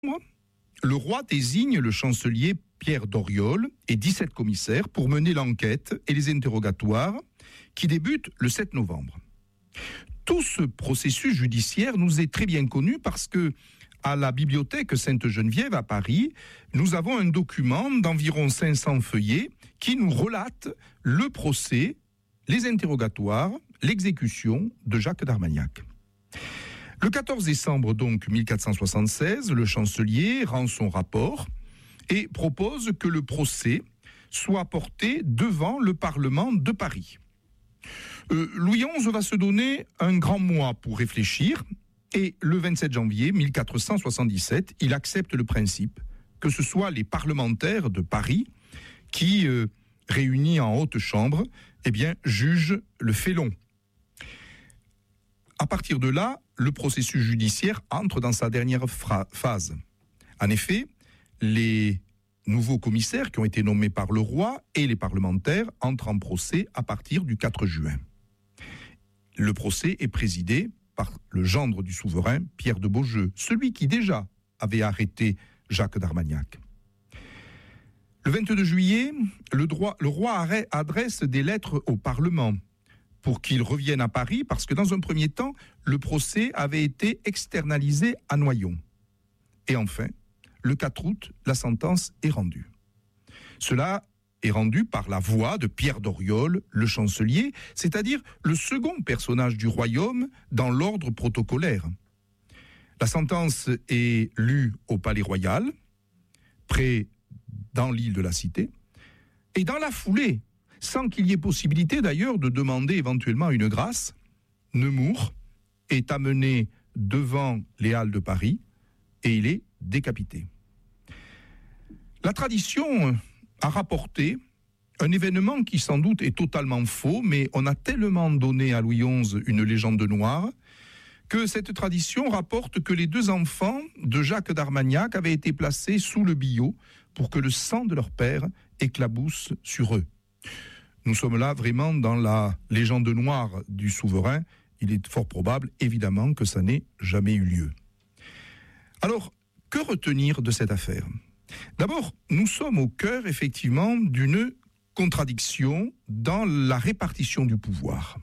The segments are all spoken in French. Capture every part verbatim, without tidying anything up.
le roi désigne le chancelier Pierre Doriol et dix-sept commissaires pour mener l'enquête et les interrogatoires qui débutent le sept novembre. Tout ce processus judiciaire nous est très bien connu parce que, à la bibliothèque Sainte-Geneviève à Paris, nous avons un document d'environ cinq cents feuillets qui nous relate le procès, les interrogatoires, l'exécution de Jacques d'Armagnac. Le quatorze décembre donc mille quatre cent soixante-seize, le chancelier rend son rapport et propose que le procès soit porté devant le Parlement de Paris. Euh, Louis onze va se donner un grand mois pour réfléchir et le vingt-sept janvier mille quatre cent soixante-dix-sept, il accepte le principe que ce soit les parlementaires de Paris qui, euh, réunis en haute chambre, eh bien, jugent le félon. À partir de là, le processus judiciaire entre dans sa dernière fra- phase. En effet, les nouveaux commissaires qui ont été nommés par le roi et les parlementaires entrent en procès à partir du quatre juin. Le procès est présidé par le gendre du souverain, Pierre de Beaujeu, celui qui déjà avait arrêté Jacques d'Armagnac. Le vingt-deux juillet, le, droit, le roi adresse des lettres au Parlement pour qu'il revienne à Paris, parce que dans un premier temps, le procès avait été externalisé à Noyon. Et enfin, le quatre août, la sentence est rendue. Cela est rendu par la voix de Pierre Doriol, le chancelier, c'est-à-dire le second personnage du royaume dans l'ordre protocolaire. La sentence est lue au Palais Royal, près dans l'île de la Cité, et dans la foulée, sans qu'il y ait possibilité d'ailleurs de demander éventuellement une grâce, Nemours est amené devant les Halles de Paris et il est décapité. La tradition a rapporté un événement qui sans doute est totalement faux, mais on a tellement donné à Louis onze une légende noire que cette tradition rapporte que les deux enfants de Jacques d'Armagnac avaient été placés sous le billot pour que le sang de leur père éclabousse sur eux. Nous sommes là vraiment dans la légende noire du souverain. Il est fort probable, évidemment, que ça n'ait jamais eu lieu. Alors, que retenir de cette affaire ? D'abord, nous sommes au cœur, effectivement, d'une contradiction dans la répartition du pouvoir.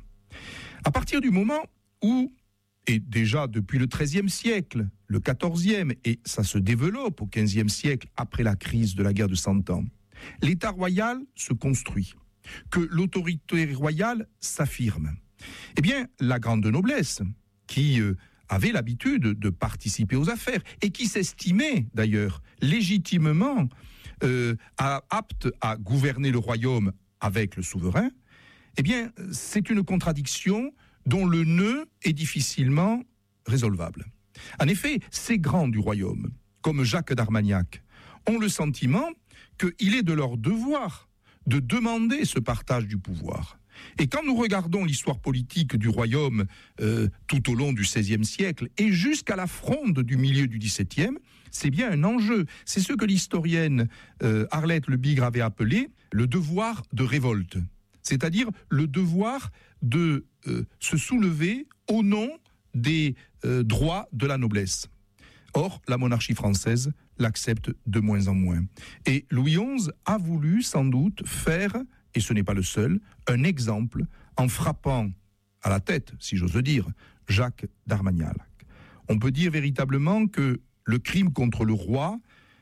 À partir du moment où, et déjà depuis le treizième siècle, le quatorzième, et ça se développe au quinzième siècle, après la crise de la guerre de Cent Ans, l'État royal se construit, que l'autorité royale s'affirme. Eh bien, la grande noblesse, qui euh, avait l'habitude de participer aux affaires et qui s'estimait d'ailleurs légitimement euh, à, apte à gouverner le royaume avec le souverain, eh bien, c'est une contradiction dont le nœud est difficilement résolvable. En effet, ces grands du royaume, comme Jacques d'Armagnac, ont le sentiment qu'il est de leur devoir de demander ce partage du pouvoir. Et quand nous regardons l'histoire politique du royaume euh, tout au long du seizième siècle et jusqu'à la fronde du milieu du dix-septième, c'est bien un enjeu. C'est ce que l'historienne euh, Arlette Le Bigre avait appelé le devoir de révolte, c'est-à-dire le devoir de euh, se soulever au nom des euh, droits de la noblesse. Or, la monarchie française l'accepte de moins en moins. Et Louis onze a voulu sans doute faire, et ce n'est pas le seul, un exemple en frappant à la tête, si j'ose dire, Jacques d'Armagnac. On peut dire véritablement que le crime contre le roi,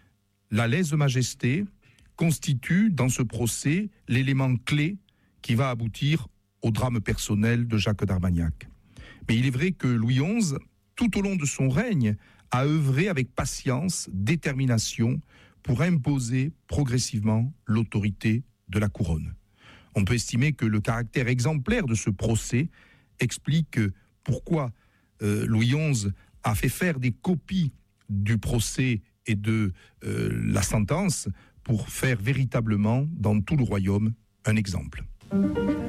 la lèse-majesté, constitue dans ce procès l'élément clé qui va aboutir au drame personnel de Jacques d'Armagnac. Mais il est vrai que Louis onze, tout au long de son règne, a œuvré avec patience, détermination, pour imposer progressivement l'autorité de la couronne. On peut estimer que le caractère exemplaire de ce procès explique pourquoi euh, Louis onze a fait faire des copies du procès et de euh, la sentence pour faire véritablement, dans tout le royaume, un exemple.